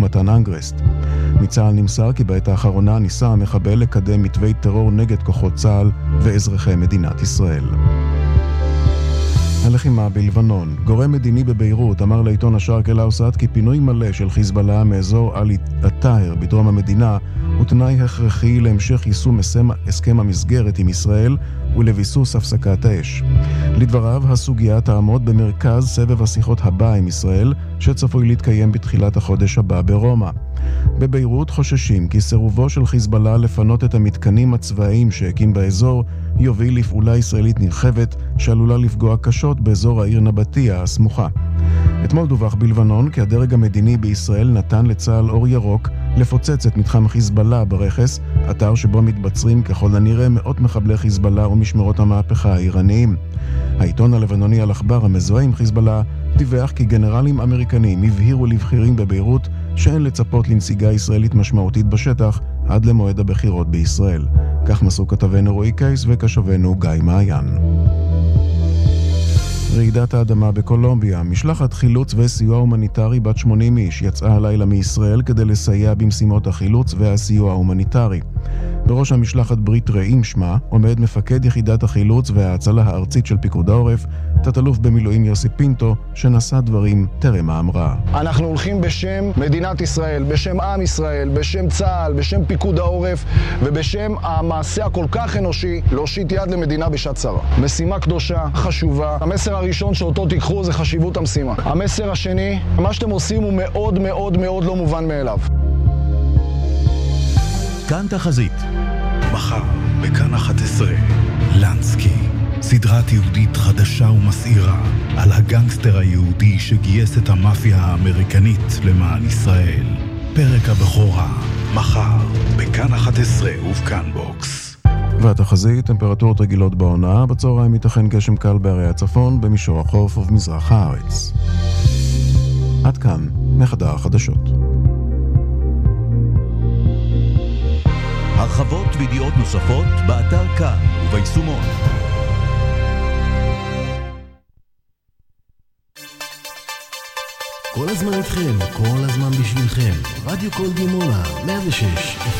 ומתן אנגרסט. מצה"ל נמסר כי בעת האחרונה ניסה המחבל לקדם מתווי טרור נגד כוחות צה"ל ואזרחי מדינת ישראל. הלחימה בלבנון. גורם מדיני בביירות אמר לעיתון השרק אל-אוסד כי פינוי מלא של חיזבאללה מאזור אל-טאהר בדרום המדינה הוא תנאי הכרחי להמשך יישום הסכם המסגרת עם ישראל ולביסוס הפסקת האש. לדבריו, הסוגיה תעמוד במרכז סבב השיחות הבא עם ישראל, שצפוי להתקיים בתחילת החודש הבא ברומא. בביירות חוששים כי סירובו של חיזבאללה לפנות את המתקנים הצבאיים שהקים באזור יוביל לפעולה ישראלית נרחבת שעלולה לפגוע קשות באזור העיר נבטיה הסמוכה. אתמול דווח בלבנון כי הדרג המדיני בישראל נתן לצה"ל אור ירוק לפוצץ את מתחם חיזבאללה ברכס, אתר שבו מתבצרים ככל הנראה מאות מחבלי חיזבאללה ומשמרות המהפכה האיראניים. העיתון הלבנוני אל-אחבר המזוהה עם חיזבאללה דיווח כי גנרלים אמריקנים הבהירו לבכירים בביירות שאין לצפות לנסיגה ישראלית משמעותית בשטח עד למועד הבחירות בישראל. כך מסו כתבנו רועי קייס וקשבנו גיא מעיין. רעידת האדמה בקולומביה. משלחת חילוץ וסיוע הומניטרי בת 80 איש יצאה הלילה מישראל כדי לסייע במשימות החילוץ והסיוע ההומניטרי. בראש המשלחת ברית רעים שמה עומד מפקד יחידת החילוץ וההצלה הארצית של פיקוד העורף, תת-אלוף במילואים יוסי פינטו, שנשא דברים טרם ההמראה. אנחנו הולכים בשם מדינת ישראל, בשם עם ישראל, בשם צה"ל, בשם פיקוד העורף ובשם המעשה הכל כך אנושי להושיט יד למדינה בשעת צרה. משימה קדושה, חשובה. המסר הראשון שאותו תיקחו זה חשיבות המשימה. המסר השני, מה שאתם עושים הוא מאוד מאוד מאוד לא מובן מאליו. כאן תחזית. מחר, בכאן 11, לנסקי. סדרת יהודית חדשה ומסעירה על הגנגסטר היהודי שגייס את המאפיה האמריקנית למען ישראל. פרק הבכורה, מחר, בכאן 11 ובכאן בוקס. והתחזית, טמפרטורות רגילות בעונה, בצהריים ייתכן גשם קל בערי הצפון, במישור החוף ובמזרח הארץ. עד כאן, מחדר החדשות. הרחבות וידיעות נוספות באתר כאן וביישומון. כל הזמן איתכם, כל הזמן בשבילכם. רדיו קול דימונה, 106.